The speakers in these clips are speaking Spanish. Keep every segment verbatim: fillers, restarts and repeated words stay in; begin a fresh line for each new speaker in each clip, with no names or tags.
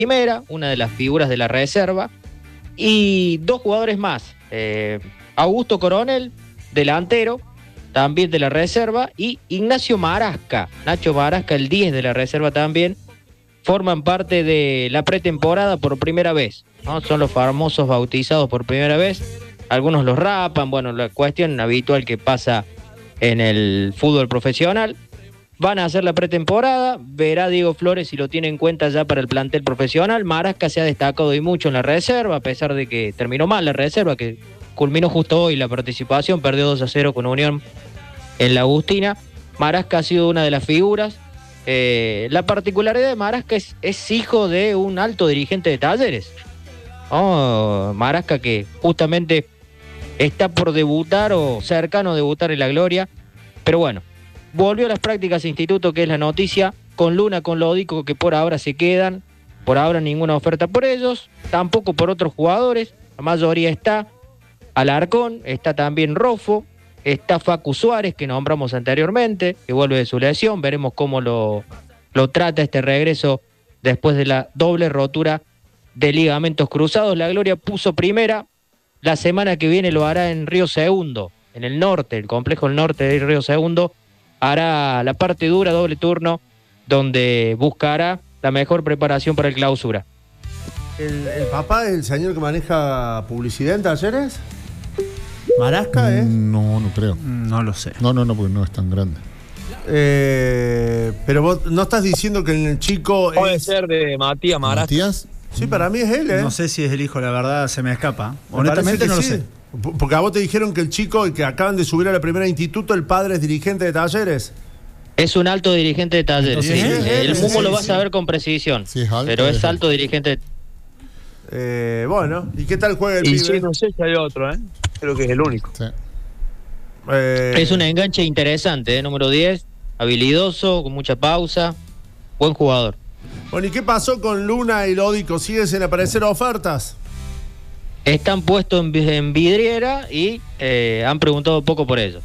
primera, una de las figuras de la reserva, y dos jugadores más. Eh, Augusto Coronel, delantero, también de la reserva, y Ignacio Marasca, Nacho Marasca, el diez de la reserva también, forman parte de la pretemporada por primera vez, ¿no? Son los famosos bautizados por primera vez. Algunos los rapan, bueno, la cuestión habitual que pasa en el fútbol profesional. Van a hacer la pretemporada, verá Diego Flores si lo tiene en cuenta ya para el plantel profesional. Marasca se ha destacado y mucho en la reserva, a pesar de que terminó mal la reserva, que culminó justo hoy la participación, perdió dos a cero con Unión en la Agustina. Marasca ha sido una de las figuras. Eh, la particularidad de Marasca es, es hijo de un alto dirigente de Talleres. Oh, Marasca que justamente está por debutar o cercano a debutar en la gloria, pero bueno, volvió a las prácticas instituto, que es la noticia, con Luna, con Lódico, que por ahora se quedan, por ahora ninguna oferta por ellos, tampoco por otros jugadores, la mayoría está Alarcón, está también Rofo, está Facu Suárez, que nombramos anteriormente, que vuelve de su lesión, veremos cómo lo, lo trata este regreso después de la doble rotura de ligamentos cruzados. La Gloria puso primera, la semana que viene lo hará en Río Segundo, en el norte, el complejo del norte de Río Segundo, hará la parte dura, doble turno, donde buscará la mejor preparación para el clausura.
¿El, el papá es el señor que maneja publicidad en Talleres? ¿Marasca, eh?
No, no creo.
No lo sé.
No, no, no, porque no es tan grande.
Eh, pero vos no estás diciendo que el chico
Puede
es...
ser de Matías Marasca.
¿Matías?
Sí, para mí es él, ¿eh?
No sé si es el hijo, la verdad se me escapa.
Me
Honestamente no
parece que
lo
sí.
sé.
Porque a vos te dijeron que el chico, el que acaban de subir a la primera instituto, el padre es dirigente de Talleres.
Es un alto dirigente de Talleres.
Entonces,
Sí,
sí,
el
sí,
Mumo
sí,
lo va a
sí.
saber con precisión,
Sí, es alto,
pero es
es
alto dirigente.
Eh, bueno, ¿y qué tal juega el
Y
pibe?
sí, no sé si hay otro, ¿eh? Creo que es el único.
Sí.
Eh,
Es un enganche interesante, ¿eh? Número diez, habilidoso, con mucha pausa, buen jugador.
Bueno, ¿y qué pasó con Luna y Lódico? ¿Siguen sin aparecer ofertas?
Están puestos en, vi- en vidriera y eh, han preguntado poco por ello.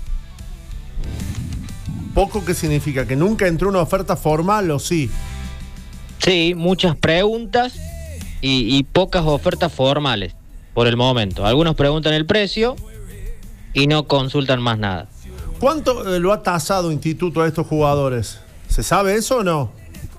¿Poco qué significa? ¿Que nunca entró una oferta formal o sí?
Sí, muchas preguntas y, y pocas ofertas formales por el momento. Algunos preguntan el precio y no consultan más nada.
¿Cuánto eh, lo ha tasado Instituto a estos jugadores? ¿Se sabe eso o no?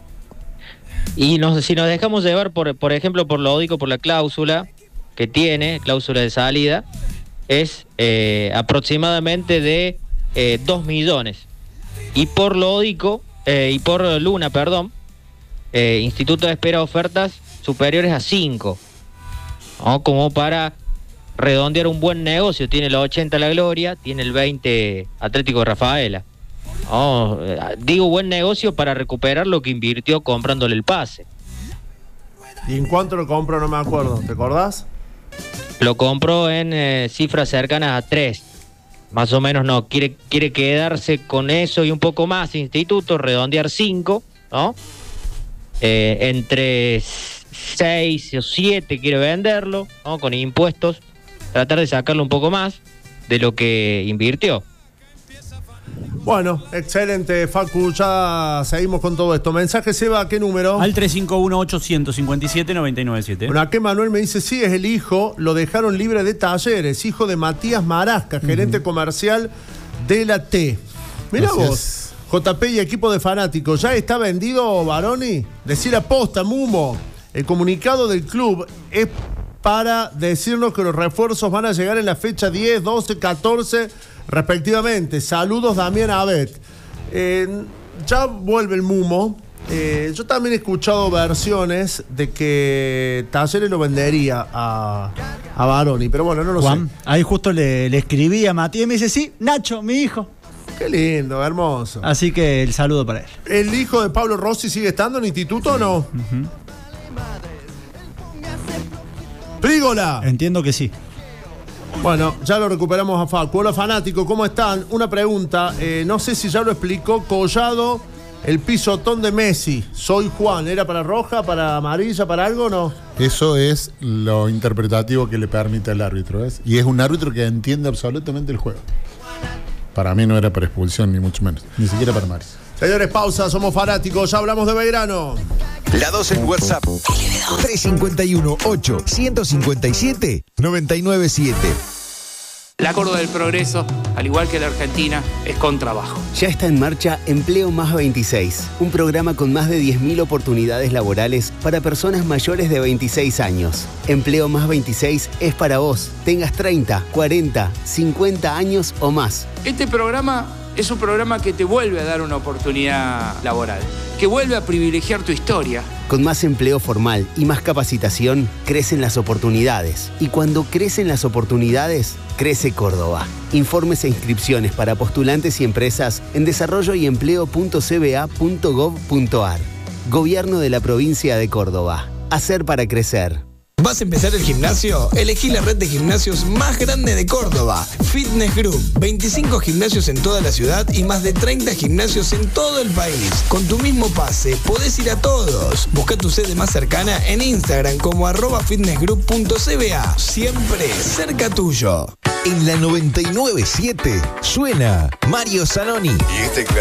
Y nos, si nos dejamos llevar, por, por ejemplo, por Lódico, por la cláusula que tiene, cláusula de salida, es eh, aproximadamente de eh, dos millones. Y por Lódico, eh, y por Luna, perdón, eh, Instituto espera ofertas superiores a cinco, ¿no? Como para redondear un buen negocio. Tiene los ochenta la Gloria, tiene el veinte Atlético de Rafaela. Oh, eh, digo buen negocio para recuperar lo que invirtió comprándole el pase.
¿Y en cuánto lo compró? No me acuerdo. ¿Te acordás?
Lo compró en eh, cifras cercanas a tres. Más o menos no. Quiere, quiere quedarse con eso y un poco más. Instituto, redondear cinco, ¿no? Eh, entre seis o siete quiere venderlo, ¿no? Con impuestos. Tratar de sacarlo un poco más de lo que invirtió.
Bueno, excelente, Facu. Ya seguimos con todo esto. Mensaje, Seba, ¿a qué número?
Al tres cinco uno, ocho cinco siete, nueve nueve siete.
Bueno, aquí Manuel me dice, sí, es el hijo, lo dejaron libre de Talleres, hijo de Matías Marasca, gerente uh-huh. comercial de la T. Mirá
Así
vos,
es.
J P y equipo de fanáticos, ¿ya está vendido, Baroni? Decir aposta, Mumo. El comunicado del club es para decirnos que los refuerzos van a llegar en la fecha diez, doce, catorce, respectivamente. Saludos, Damián Abet. Eh, ya vuelve el Mumo. Eh, yo también he escuchado versiones de que Talleres lo vendería a, a Baroni, pero bueno, no lo
Juan,
sé.
ahí justo le, le escribí a Matías y me dice, sí, Nacho, mi hijo.
Qué lindo, hermoso.
Así que el saludo para él.
¿El hijo de Pablo Rossi sigue estando en el instituto o no?
Uh-huh.
Prígola.
Entiendo que sí.
Bueno, ya lo recuperamos a Facu. Hola, fanático, ¿cómo están? Una pregunta, eh, no sé si ya lo explicó Collado, el pisotón de Messi. Soy Juan, ¿era para roja, para amarilla, para algo o no?
Eso es lo interpretativo que le permite al árbitro, ¿ves? Y es un árbitro que entiende absolutamente el juego. Para mí no era para expulsión, ni mucho menos. Ni siquiera para Maris.
Señores, pausa, somos fanáticos, ya hablamos de Belgrano.
La dos en WhatsApp. tres cinco uno, ocho, uno cinco siete, nueve nueve siete.
La Córdoba del Progreso, al igual que la Argentina, es con trabajo.
Ya está en marcha Empleo Más veintiséis, un programa con más de diez mil oportunidades laborales para personas mayores de veintiséis años. Empleo Más veintiséis es para vos, tengas treinta, cuarenta, cincuenta años o más.
Este programa es un programa que te vuelve a dar una oportunidad laboral, que vuelve a privilegiar tu historia.
Con más empleo formal y más capacitación, crecen las oportunidades. Y cuando crecen las oportunidades, crece Córdoba. Informes e inscripciones para postulantes y empresas en desarrollo y empleo punto c b a punto gov punto a r. Gobierno de la provincia de Córdoba. Hacer para crecer.
¿Vas a empezar el gimnasio? Elegí la red de gimnasios más grande de Córdoba. Fitness Group. veinticinco gimnasios en toda la ciudad y más de treinta gimnasios en todo el país. Con tu mismo pase, podés ir a todos. Busca tu sede más cercana en Instagram como arroba fitnessgroup punto c b a. Siempre cerca tuyo.
En la noventa y nueve punto siete suena Mario Zanoni. Y este